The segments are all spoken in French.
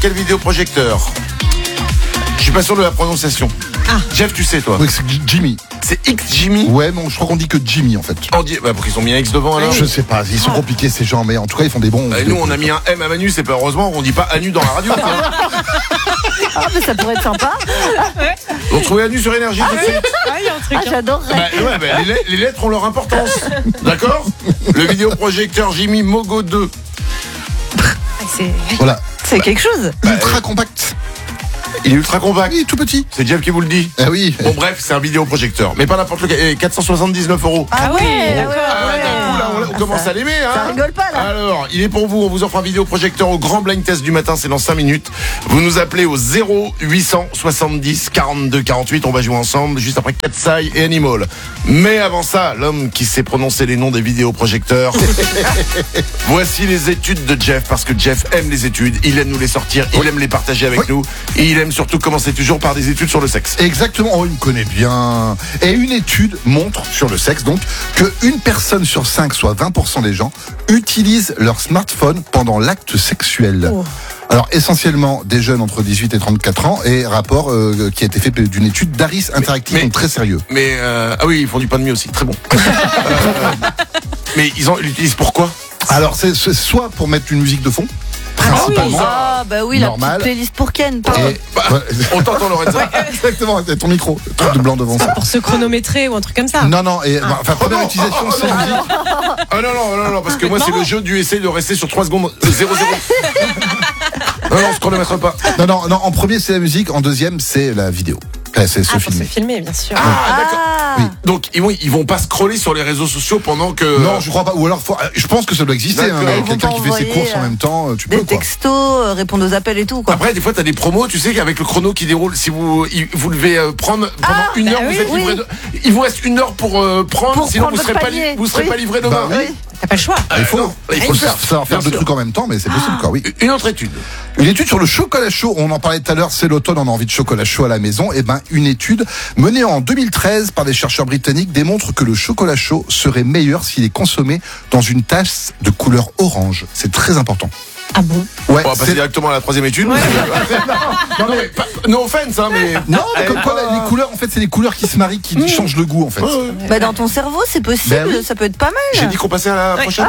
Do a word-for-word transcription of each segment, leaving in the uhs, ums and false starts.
quel vidéoprojecteur? Je suis pas sûr de la prononciation. Ah. Jeff, tu sais toi? Oui, c'est Jimmy. C'est X Jimmy? Ouais, mais je crois qu'on dit que Jimmy en fait. On dit, bah, pour qu'ils ont mis un X devant alors. Je sais pas, ils sont compliqués ces gens, mais en tout cas ils font des bons. Bah, nous on a mis un M à Manu, c'est pas heureusement, on dit pas Anu dans la radio. Ah, mais ça pourrait être sympa. On trouvait Anu sur Énergie. Ah, tout de oui. suite. Ah, il y a un truc. Ah, hein. j'adorerais. Bah, ouais, bah, les, lettres, les lettres ont leur importance. D'accord? Le vidéoprojecteur Jimmy Mogo deux. Ah, c'est... Voilà, C'est quelque chose. ultra compact. Il est ultra compact. Oui, tout petit. C'est Jeff qui vous le dit. Ah oui. Bon bref, c'est un vidéoprojecteur. Mais pas n'importe lequel. Et quatre cent soixante-dix-neuf euros. Ah oui, d'accord. Ah, d'un coup, là, on, on commence ça- à l'aimer, hein. Ça rigole pas là. Alors, il est pour vous, on vous offre un vidéoprojecteur au grand blind test du matin, c'est dans cinq minutes. Vous nous appelez au zéro huit cent soixante-dix quarante-deux quarante-huit, on va jouer ensemble, juste après Katsai et Animal. Mais avant ça, l'homme qui sait prononcer les noms des vidéoprojecteurs. Voici les études de Jeff, parce que Jeff aime les études, il aime nous les sortir, il aime les partager avec Oui. nous, et il aime surtout commencer toujours par des études sur le sexe. Exactement, oh, il me connaît bien. Et une étude montre sur le sexe donc que une personne sur cinq, soit vingt pour cent des gens, utilisent leur smartphone pendant l'acte sexuel. Oh. Alors essentiellement des jeunes entre dix-huit et trente-quatre ans, et rapport euh, qui a été fait d'une étude d'Aris Interactive, mais- donc très sérieux. Mais, euh, ah oui, ils font du pain de mie aussi, très bon. Euh, mais ils en- ils l'utilisent pourquoi? Alors c'est c'est soit pour mettre une musique de fond, Ah oui. principalement. Ah, bah oui, la Normal. petite playlist pour Ken. Et- pardon. Bah, ouais. on t'entend Lorenzo. Exactement, c'est ton micro, le truc de blanc devant ça. Pour se chronométrer ou un truc comme ça. Non, non, et bah, enfin, première non. utilisation, c'est Ah, musique. Ah non, non, non, non, parce que moi, c'est Non. le jeu du essayer de rester sur trois secondes. zéro zéro. Non, non, on se chronomètre pas. Non, non, non, en premier c'est la musique, en deuxième c'est la vidéo. Ouais, c'est se Ah, pour se filmer. filmer, bien sûr. Ah, d'accord. Ah. Oui. Donc, ils vont, ils vont pas scroller sur les réseaux sociaux pendant que. Non, je crois pas. Ou alors, faut- je pense que ça doit exister. D'accord. Hein, Ils vont quelqu'un pas qui fait ses envoyer, courses en euh, même temps, euh, tu peux Des quoi. textos, euh, répondre aux appels et tout, quoi. Après, des fois, t'as des promos, tu sais, qu'avec le chrono qui déroule, si vous, il- vous devez euh, prendre pendant Ah, une heure, bah vous oui, êtes livré oui. de. Il vous reste une heure pour euh, prendre, Pour sinon prendre vous serez votre pas, li- panier. vous serez Oui. pas livré demain. Bah oui. T'as pas le choix. Ah, Il faut, non, il il faut faut le faire. savoir faire Bien deux sûr. trucs en même temps, mais c'est possible quoi, oui. Une autre étude. Une étude sur le chocolat chaud, on en parlait tout à l'heure, c'est l'automne, on a envie de chocolat chaud à la maison. Et ben, une étude menée en deux mille treize par des chercheurs britanniques démontre que le chocolat chaud serait meilleur s'il est consommé dans une tasse de couleur orange. C'est très important. Ah bon? Ouais, On va passer c'est- directement à la troisième étude. Ouais. non, mais pas, no offense, hein, mais. non, mais Eh, comme quoi, pas- les couleurs, en fait, c'est les couleurs qui se marient, qui Mmh. changent le goût, en fait. Ouais, ouais. Bah, dans ton cerveau, c'est possible, Ben oui. ça peut être pas mal. J'ai dit qu'on passait à la Ouais. prochaine.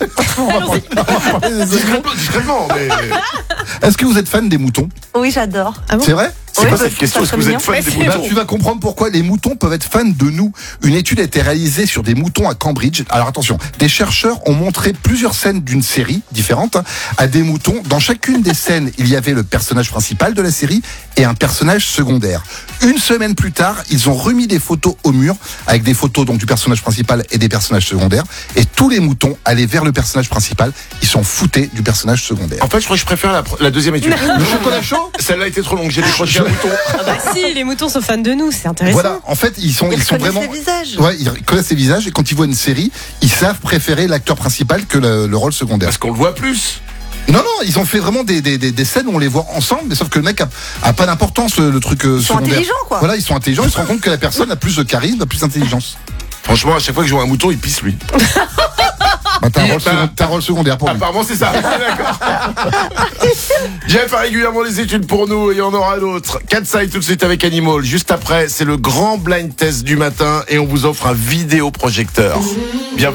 discrètement, discrètement, mais. Est-ce que vous êtes fan des moutons? Oui, j'adore. Ah bon? C'est vrai? C'est Oui, quoi bah, cette je question? trouve Est-ce ça que vous très êtes fan mignon. des Ouais, Bah, moutons? tu vas comprendre pourquoi les moutons peuvent être fans de nous. Une étude a été réalisée sur des moutons à Cambridge. Alors attention, des chercheurs ont montré plusieurs scènes d'une série différente hein, à des moutons. Dans chacune des scènes, il y avait le personnage principal de la série et un personnage secondaire. Une semaine plus tard, ils ont remis des photos au mur avec des photos donc du personnage principal et des personnages secondaires. Et tous les moutons allaient vers le personnage principal. Ils s'en foutaient du personnage secondaire. En fait, je crois que je préfère la, la deuxième étude. Le chocolat chaud? Celle-là était trop longue, j'ai décroché un mouton. Ah bah si, les moutons sont fans de nous, c'est intéressant. Voilà, en fait, ils sont, Ils ils sont reconnaissent vraiment. les visages. Ouais, ils connaissent les visages et quand ils voient une série, ils savent préférer l'acteur principal que le, le rôle secondaire. Parce qu'on le voit plus. Non, non, ils ont fait vraiment des, des, des, des scènes où on les voit ensemble, mais sauf que le mec a, a pas d'importance, le, le truc euh, Ils sont secondaire. intelligents, quoi. Voilà, ils sont intelligents, ils se rendent compte que la personne a plus de charisme, a plus d'intelligence. Franchement, à chaque fois que je vois un mouton, il pisse lui. Bah, t'as un, Il- rôle bah, second- t'as un rôle secondaire pour lui. Apparemment, c'est ça. D'accord. Jeff a régulièrement des études pour nous et il y en aura d'autres. Katsai tout de suite avec Animal. Juste après, c'est le grand blind test du matin et on vous offre un vidéoprojecteur. Bienvenue.